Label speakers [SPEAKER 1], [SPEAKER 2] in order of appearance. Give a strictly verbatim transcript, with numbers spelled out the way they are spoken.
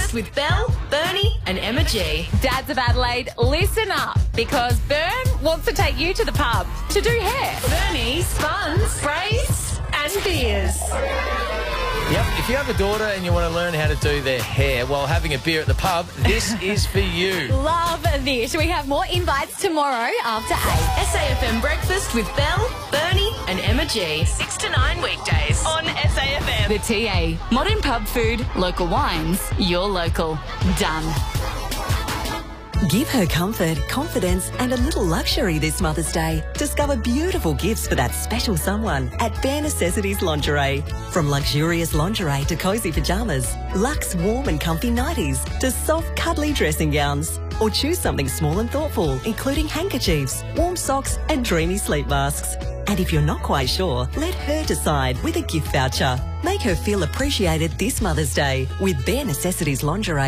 [SPEAKER 1] Breakfast with Belle, Bernie and Emma G.
[SPEAKER 2] Dads of Adelaide, listen up, because Bern wants to take you to the pub to do hair.
[SPEAKER 1] Bernie's fun, sprays and beers.
[SPEAKER 3] Yep, if you have a daughter and you want to learn how to do their hair while having a beer at the pub, this is for you.
[SPEAKER 2] Love this. We have more invites tomorrow after eight.
[SPEAKER 1] S A F M Breakfast with Belle, Bernie and Emma G. six to nine weekdays on S A F M.
[SPEAKER 2] The T A. Modern pub food, local wines, your local. Done.
[SPEAKER 4] Give her comfort, confidence and a little luxury this Mother's Day. Discover beautiful gifts for that special someone at Bare Necessities Lingerie. From luxurious lingerie to cosy pyjamas, luxe warm and comfy nighties to soft cuddly dressing gowns. Or choose something small and thoughtful, including handkerchiefs, warm socks and dreamy sleep masks. And if you're not quite sure, let her decide with a gift voucher. Make her feel appreciated this Mother's Day with Bare Necessities Lingerie.